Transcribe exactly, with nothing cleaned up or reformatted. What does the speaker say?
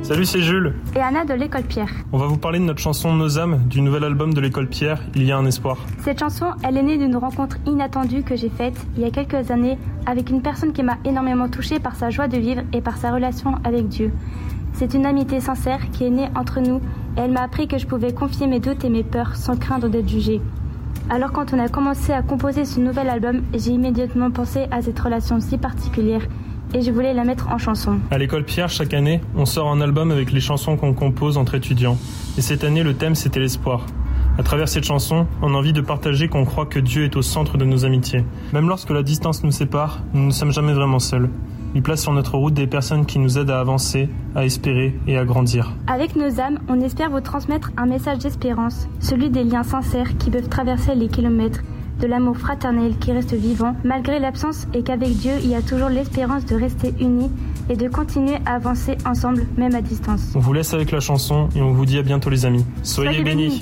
Salut, c'est Jules et Anna de l'École Pierre. On va vous parler de notre chanson Nos âmes, du nouvel album de l'École Pierre, Il y a un espoir. Cette chanson, elle est née d'une rencontre inattendue que j'ai faite il y a quelques années avec une personne qui m'a énormément touchée par sa joie de vivre et par sa relation avec Dieu. C'est une amitié sincère qui est née entre nous et elle m'a appris que je pouvais confier mes doutes et mes peurs sans craindre d'être jugée. Alors quand on a commencé à composer ce nouvel album, j'ai immédiatement pensé à cette relation si particulière et je voulais la mettre en chanson. À l'École Pierre, chaque année, on sort un album avec les chansons qu'on compose entre étudiants. Et cette année, le thème, c'était l'espoir. À travers cette chanson, on a envie de partager qu'on croit que Dieu est au centre de nos amitiés. Même lorsque la distance nous sépare, nous ne sommes jamais vraiment seuls. Il place sur notre route des personnes qui nous aident à avancer, à espérer et à grandir. Avec Nos âmes, on espère vous transmettre un message d'espérance, celui des liens sincères qui peuvent traverser les kilomètres, de l'amour fraternel qui reste vivant malgré l'absence et qu'avec Dieu, il y a toujours l'espérance de rester unis et de continuer à avancer ensemble, même à distance. On vous laisse avec la chanson et on vous dit à bientôt les amis. Soyez, Soyez bénis. bénis.